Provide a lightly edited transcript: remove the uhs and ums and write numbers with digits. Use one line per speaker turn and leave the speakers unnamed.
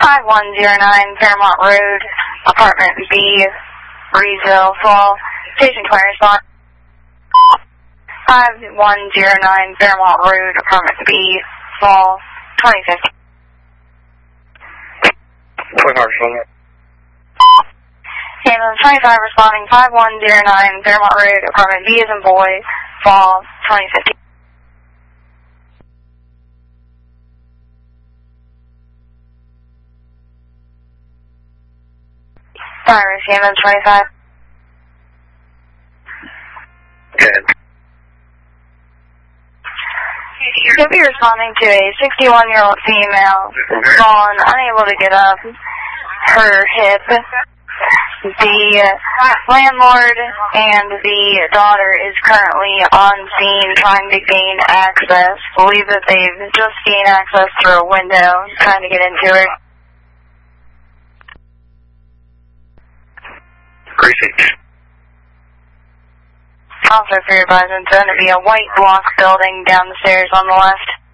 5109 Fairmont Road, Apartment B, Breezeville, Fall. Station 20, respond. 5109 Fairmont Road, Apartment B, Fall, 2050.
25 responding.
Ambulance 25 responding, 5109 Fairmont Road, Apartment B as in boy, Fall, 2050. Cyrus, ambulance 25.
Good.
You'll be responding to a 61-year-old female fallen, unable to get up, her hip. The landlord and the daughter is currently on scene trying to gain access. Believe that they've just gained access through a window, trying to get into her.
Precinct.
Also for your advisement, it's going to be a white block building down the stairs on the left.